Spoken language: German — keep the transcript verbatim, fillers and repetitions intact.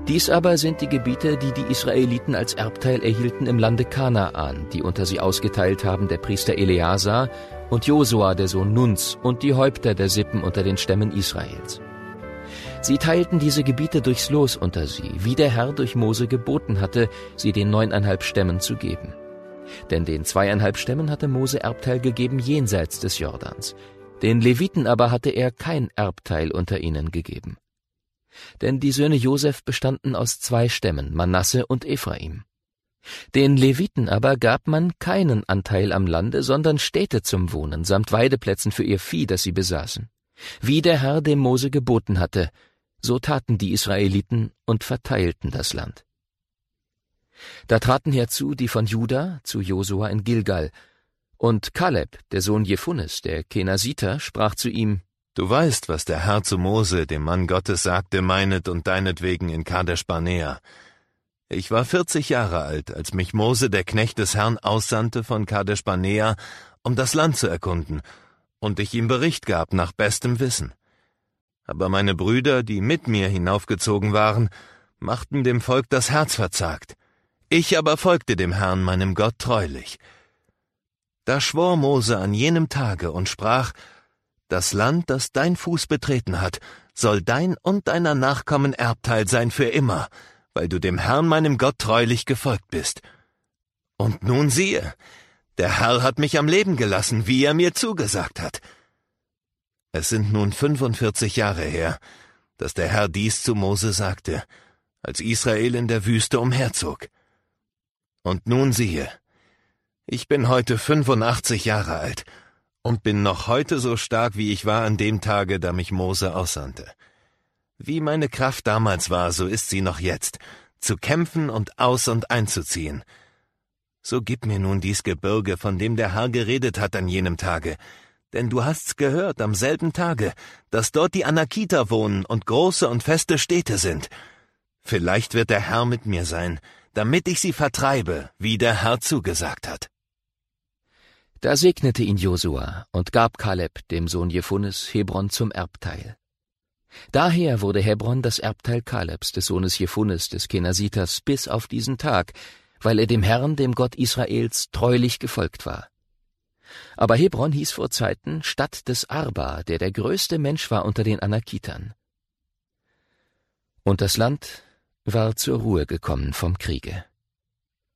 Dies aber sind die Gebiete, die die Israeliten als Erbteil erhielten im Lande Kanaan, die unter sie ausgeteilt haben der Priester Eleazar und Josua, der Sohn Nuns, und die Häupter der Sippen unter den Stämmen Israels. Sie teilten diese Gebiete durchs Los unter sie, wie der Herr durch Mose geboten hatte, sie den neuneinhalb Stämmen zu geben. Denn den zweieinhalb Stämmen hatte Mose Erbteil gegeben jenseits des Jordans. Den Leviten aber hatte er kein Erbteil unter ihnen gegeben. Denn die Söhne Josef bestanden aus zwei Stämmen, Manasse und Ephraim. Den Leviten aber gab man keinen Anteil am Lande, sondern Städte zum Wohnen, samt Weideplätzen für ihr Vieh, das sie besaßen. Wie der Herr dem Mose geboten hatte, so taten die Israeliten und verteilten das Land. Da traten herzu die von Juda zu Josua in Gilgal, und Kaleb, der Sohn Jephunes, der Kenasiter, sprach zu ihm: Du weißt, was der Herr zu Mose, dem Mann Gottes, sagte, meinet und deinetwegen in Kadesh Barnea. Ich war vierzig Jahre alt, als mich Mose, der Knecht des Herrn, aussandte von Kadesh Barnea, um das Land zu erkunden, und ich ihm Bericht gab nach bestem Wissen. Aber meine Brüder, die mit mir hinaufgezogen waren, machten dem Volk das Herz verzagt. Ich aber folgte dem Herrn, meinem Gott, treulich. Da schwor Mose an jenem Tage und sprach: Das Land, das dein Fuß betreten hat, soll dein und deiner Nachkommen Erbteil sein für immer, weil du dem Herrn, meinem Gott, treulich gefolgt bist. Und nun siehe, der Herr hat mich am Leben gelassen, wie er mir zugesagt hat. Es sind nun fünfundvierzig Jahre her, dass der Herr dies zu Mose sagte, als Israel in der Wüste umherzog. Und nun siehe, ich bin heute fünfundachtzig Jahre alt und bin noch heute so stark, wie ich war an dem Tage, da mich Mose aussandte. Wie meine Kraft damals war, so ist sie noch jetzt, zu kämpfen und aus- und einzuziehen. So gib mir nun dies Gebirge, von dem der Herr geredet hat an jenem Tage, denn du hast's gehört am selben Tage, dass dort die Anakiter wohnen und große und feste Städte sind. Vielleicht wird der Herr mit mir sein, damit ich sie vertreibe, wie der Herr zugesagt hat. Da segnete ihn Josua und gab Kaleb, dem Sohn Jephunes, Hebron zum Erbteil. Daher wurde Hebron das Erbteil Kalebs, des Sohnes Jephunes, des Kenasiters, bis auf diesen Tag, weil er dem Herrn, dem Gott Israels, treulich gefolgt war. Aber Hebron hieß vor Zeiten Stadt des Arba, der der größte Mensch war unter den Anakitern. Und das Land war zur Ruhe gekommen vom Kriege.